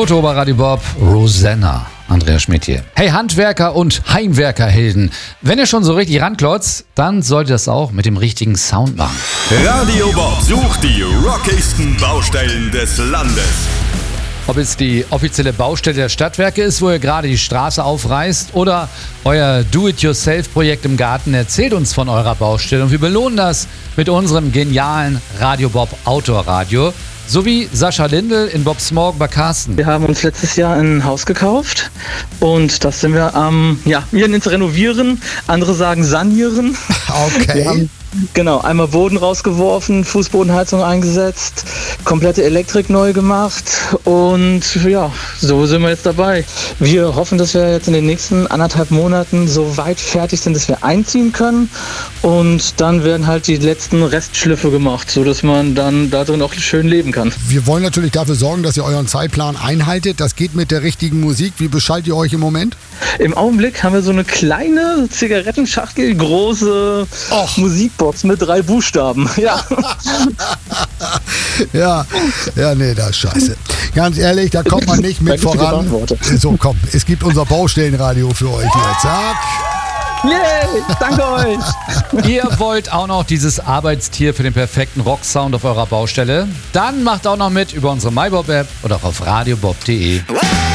Toto bei Radio Bob, Rosanna. Andreas Schmidt hier. Hey Handwerker und Heimwerkerhelden, wenn ihr schon so richtig ranklotzt, dann solltet ihr das auch mit dem richtigen Sound machen. Radio Bob sucht die rockigsten Baustellen des Landes. Ob es die offizielle Baustelle der Stadtwerke ist, wo ihr gerade die Straße aufreißt, oder euer Do-it-yourself-Projekt im Garten, erzählt uns von eurer Baustelle und wir belohnen das mit unserem genialen Radio Bob Outdoor-Radio. Sowie Sascha Lindl in Bobs Morgen bei Carsten. Wir haben uns letztes Jahr ein Haus gekauft und das sind wir wir nennen es renovieren, andere sagen sanieren. Okay. Wir haben einmal Boden rausgeworfen, Fußbodenheizung eingesetzt, komplette Elektrik neu gemacht und so sind wir jetzt dabei. Wir hoffen, dass wir jetzt in den nächsten 1,5 Monaten so weit fertig sind, dass wir einziehen können und dann werden halt die letzten Restschliffe gemacht, sodass man dann da drin auch schön leben kann. Wir wollen natürlich dafür sorgen, dass ihr euren Zeitplan einhaltet. Das geht mit der richtigen Musik. Wie beschallt ihr euch im Moment? Im Augenblick haben wir so eine kleine Zigarettenschachtel, große Musikbox mit 3 Buchstaben. Ja. Nee, das ist scheiße. Ganz ehrlich, da kommt man nicht mit voran. So, komm, es gibt unser Baustellenradio für euch hier. Zack. Yay, danke euch. Ihr wollt auch noch dieses Arbeitstier für den perfekten Rocksound auf eurer Baustelle? Dann macht auch noch mit über unsere MyBob-App oder auch auf radiobob.de.